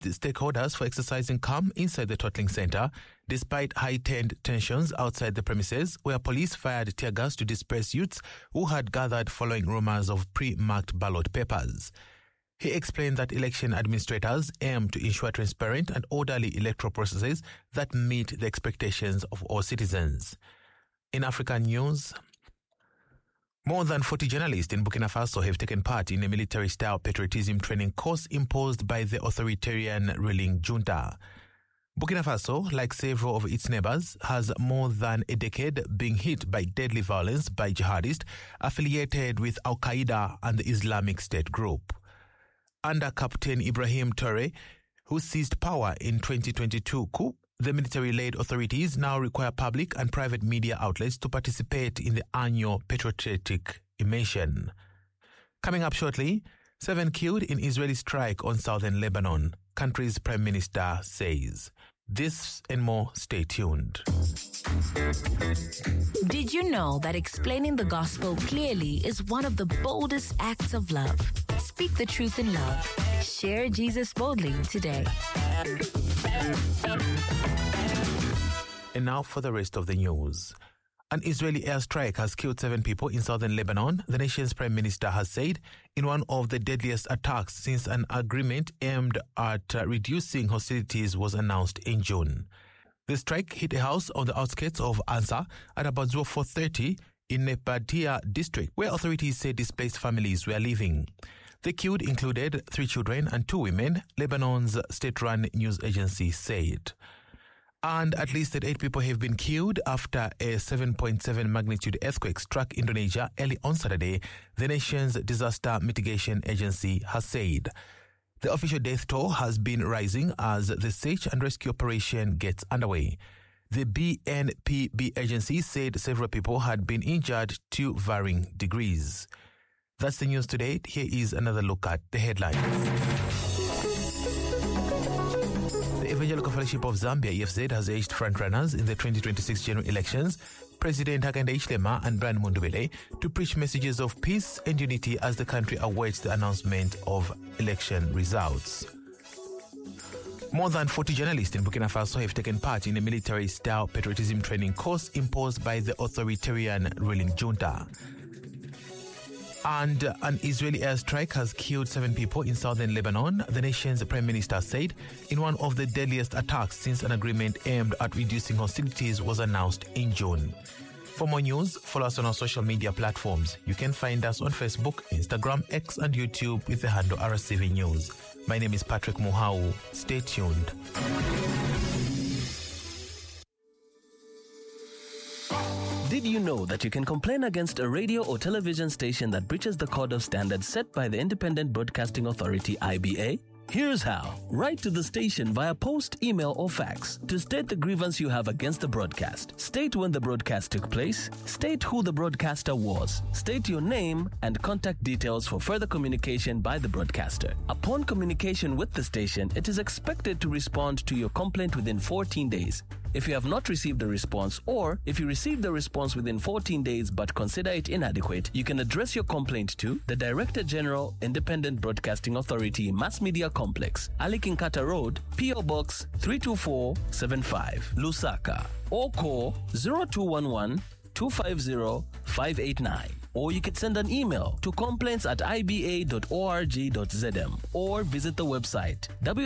the stakeholders for exercising calm inside the Totling Centre, despite heightened tensions outside the premises, where police fired tear gas to disperse youths who had gathered following rumours of pre-marked ballot papers. He explained that election administrators aim to ensure transparent and orderly electoral processes that meet the expectations of all citizens. In African news, more than 40 journalists in Burkina Faso have taken part in a military-style patriotism training course imposed by the authoritarian ruling junta. Burkina Faso, like several of its neighbors, has more than a decade being hit by deadly violence by jihadists affiliated with Al-Qaeda and the Islamic State group. Under Captain Ibrahim Traoré, who seized power in 2022 coup, the military-led authorities now require public and private media outlets to participate in the annual patriotic immersion. Coming up shortly, 7 killed in Israeli strike on southern Lebanon, country's prime minister says. This and more, stay tuned. Did you know that explaining the gospel clearly is one of the boldest acts of love? Speak the truth in love. Share Jesus boldly today. And now for the rest of the news. An Israeli airstrike has killed 7 people in southern Lebanon, the nation's prime minister has said, in one of the deadliest attacks since an agreement aimed at reducing hostilities was announced in June. The strike hit a house on the outskirts of Ansa at about 04:30 in Nebatia district, where authorities say displaced families were living. The killed included 3 children and 2 women, Lebanon's state-run news agency said. And at least 8 people have been killed after a 7.7 magnitude earthquake struck Indonesia early on Saturday, the nation's disaster mitigation agency has said. The official death toll has been rising as the search and rescue operation gets underway. The BNPB agency said several people had been injured to varying degrees. That's the news today. Here is another look at the headlines. The Evangelical Fellowship of Zambia, EFZ, has urged frontrunners in the 2026 general elections, President Hakainde Hichilema and Brian Mundubele, to preach messages of peace and unity as the country awaits the announcement of election results. More than 40 journalists in Burkina Faso have taken part in a military-style patriotism training course imposed by the authoritarian ruling junta. And an Israeli airstrike has killed 7 people in southern Lebanon, the nation's prime minister said, in one of the deadliest attacks since an agreement aimed at reducing hostilities was announced in June. For more news, follow us on our social media platforms. You can find us on Facebook, Instagram, X, and YouTube with the handle RCV News. My name is Patrick Muhau. Stay tuned. Did you know that you can complain against a radio or television station that breaches the code of standards set by the Independent Broadcasting Authority, IBA? Here's how. Write to the station via post, email, or fax to state the grievance you have against the broadcast. State when the broadcast took place, state who the broadcaster was, state your name, and contact details for further communication by the broadcaster. Upon communication with the station, it is expected to respond to your complaint within 14 days. If you have not received a response, or if you received the response within 14 days but consider it inadequate, you can address your complaint to the Director General, Independent Broadcasting Authority, Mass Media Complex, Ali Kinkata Road, P.O. Box 32475, Lusaka, or call 0211 250 589. Or you could send an email to complaints@iba.org.zm or visit the website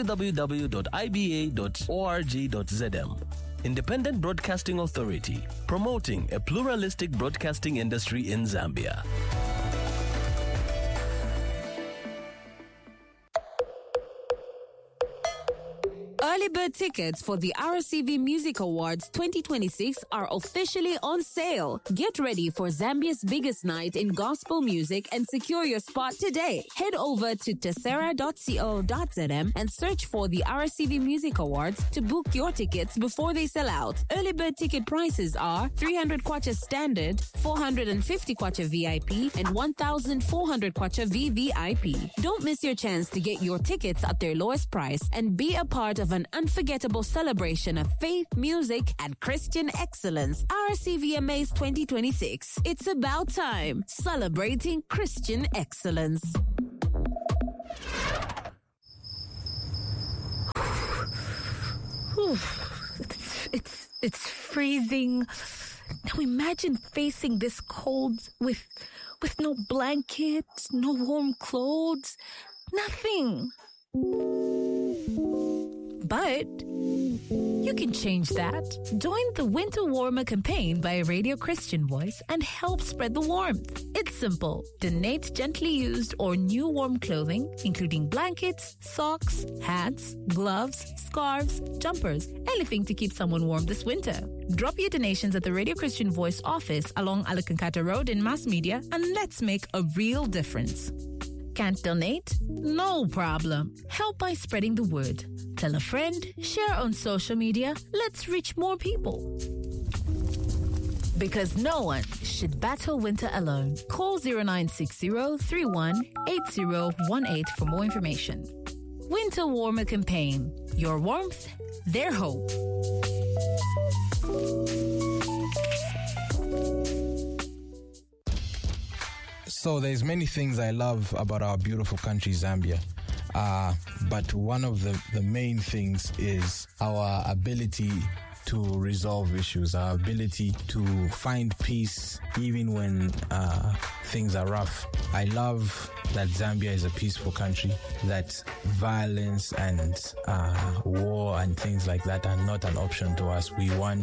www.iba.org.zm. Independent Broadcasting Authority, promoting a pluralistic broadcasting industry in Zambia. Early bird tickets for the RCV Music Awards 2026 are officially on sale. Get ready for Zambia's biggest night in gospel music and secure your spot today. Head over to tessera.co.zm and search for the RCV Music Awards to book your tickets before they sell out. Early bird ticket prices are 300 kwacha standard, 450 kwacha VIP, and 1,400 kwacha VVIP. Don't miss your chance to get your tickets at their lowest price and be a part of an unforgettable celebration of faith, music, and Christian excellence. RCVMAs 2026. It's about time. Celebrating Christian excellence. It's freezing. Now imagine facing this cold with no blanket, no warm clothes, nothing. But you can change that. Join the Winter Warmer campaign by Radio Christian Voice and help spread the warmth. It's simple. Donate gently used or new warm clothing, including blankets, socks, hats, gloves, scarves, jumpers, anything to keep someone warm this winter. Drop your donations at the Radio Christian Voice office along Alakankata Road in Mass Media, and let's make a real difference. Can't donate? No problem. Help by spreading the word. Tell a friend, share on social media. Let's reach more people. Because no one should battle winter alone. Call 0960-318018 for more information. Winter Warmer Campaign. Your warmth, their hope. So there's many things I love about our beautiful country, Zambia. But one of the main things is our ability to resolve issues, our ability to find peace even when things are rough. I love that Zambia is a peaceful country, that violence and war and things like that are not an option to us. We want